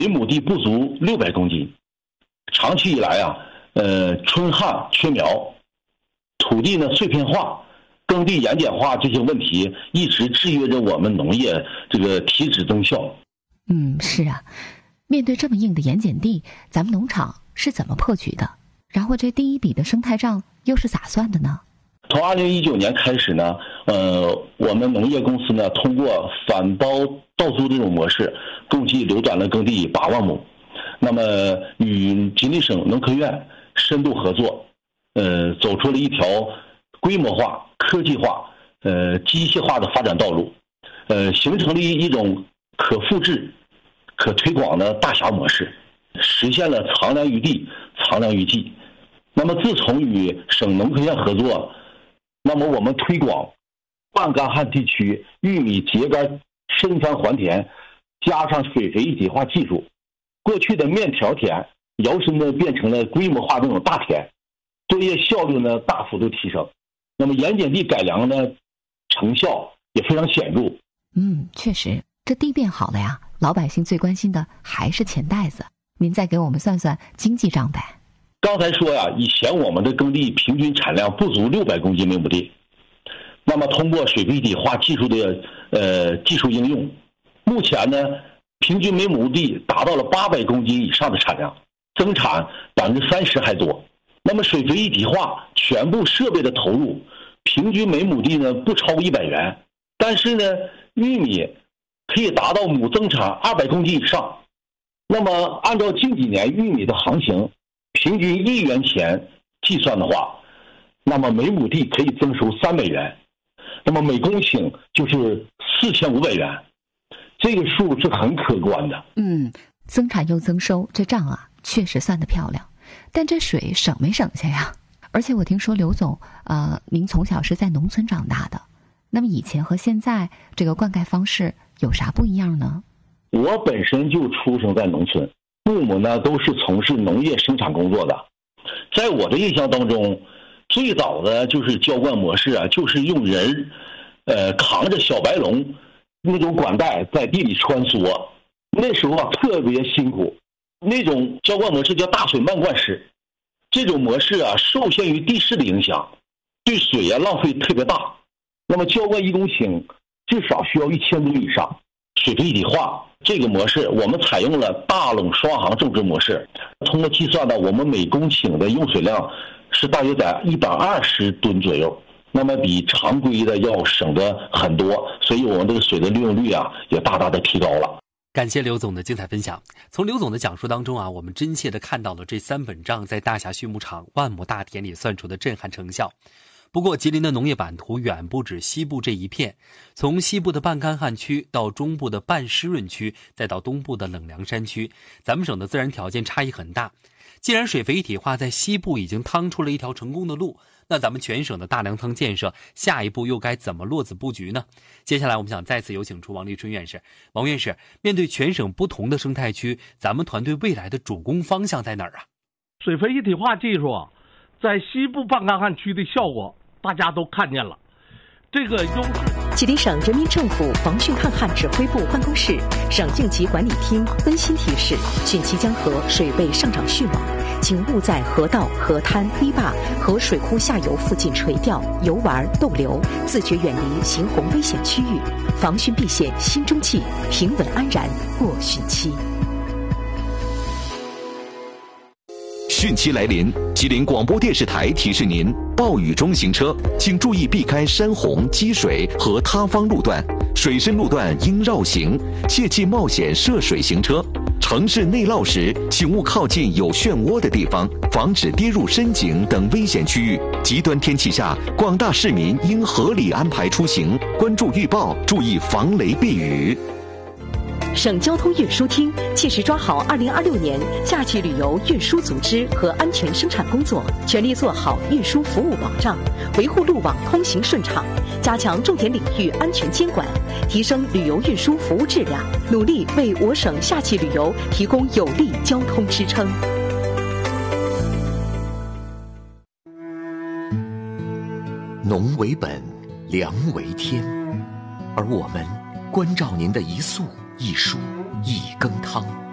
每亩地不足600公斤。长期以来啊，春旱缺苗，土地呢碎片化，耕地盐碱化这些问题一直制约着我们农业这个体脂增效。 是啊，面对这么硬的盐碱地，咱们农场是怎么破局的？然后这第一笔的生态账又是咋算的呢？ 从2019年开始呢，我们农业公司呢通过反包倒租这种模式，共计流转了耕地8万亩。那么与吉林省农科院深度合作，走出了一条规模化、科技化、机械化的发展道路，形成了一种可复制、可推广的大辖模式，实现了藏粮于地、藏粮于技。那么自从与省农科院合作，那么我们推广半干旱地区玉米秸秆深翻还田，加上水肥一体化技术，过去的面条田摇身呢变成了规模化这种大田，作业效率呢大幅度提升。那么盐碱地改良呢成效也非常显著。 确实，这地变好了呀，老百姓最关心的还是钱袋子。您再给我们算算经济账呗。 刚才说呀，以前我们的耕地平均产量不足600公斤每亩地，那么通过水肥一体化技术的技术应用，目前呢平均每亩地达到了800公斤以上的产量，增产30%还多。那么水肥一体化全部设备的投入，平均每亩地呢不超过100元，但是呢玉米可以达到亩增产200公斤以上。那么按照近几年玉米的行情，平均1元钱计算的话，那么每亩地可以增收300元，那么每公顷就是4500元，这个数是很可观的。 增产又增收，这账啊确实算得漂亮。但这水省没省下呀？而且我听说刘总，您从小是在农村长大的，那么以前和现在这个灌溉方式有啥不一样呢？ 我本身就出生在农村，父母呢都是从事农业生产工作的。在我的印象当中，最早的就是浇灌模式啊，就是用人扛着小白龙那种管带在地里穿梭，那时候啊特别辛苦。那种浇灌模式叫大水漫灌式，这种模式啊受限于地势的影响，对水啊浪费特别大。那么浇灌1公顷至少需要1000吨以上。水肥一体化这个模式，我们采用了大垄双行种植模式，通过计算呢，我们每公顷的用水量是大约在120吨左右，那么比常规的要省得很多，所以我们这个水的利用率啊也大大的提高了。 感谢刘总的精彩分享。从刘总的讲述当中啊，我们真切地看到了这3本账在大辖畜牧场万亩大田里算出的震撼成效。不过吉林的农业版图远不止西部这一片，从西部的半干旱区到中部的半湿润区，再到东部的冷凉山区，咱们省的自然条件差异很大。既然水肥一体化在西部已经趟出了一条成功的路，那咱们全省的大粮仓建设下一步又该怎么落子布局呢？接下来我们想再次有请出王立春院士。王院士，面对全省不同的生态区，咱们团队未来的主攻方向在哪儿啊？ 水肥一体化技术在西部半干旱区的效果大家都看见了，这个优势。 吉林省人民政府防汛抗旱指挥部办公室、省应急管理厅温馨提示：汛期江河水位上涨迅猛，请勿在河道、河滩、堤坝和水库下游附近垂钓、游玩、逗留，自觉远离行洪危险区域，防汛避险心中记，平稳安然过汛期。 汛期来临，吉林广播电视台提示您：暴雨中行车，请注意避开山洪、积水和塌方路段，水深路段应绕行，切忌冒险涉水行车。城市内涝时，请勿靠近有漩涡的地方，防止跌入深井等危险区域。极端天气下，广大市民应合理安排出行，关注预报，注意防雷避雨。 省交通运输厅切实抓好2026年夏季旅游运输组织和安全生产工作，全力做好运输服务保障，维护路网通行顺畅，加强重点领域安全监管，提升旅游运输服务质量，努力为我省夏季旅游提供有力交通支撑。 农为本，粮为天，而我们关照您的一粟一蔬一羹汤。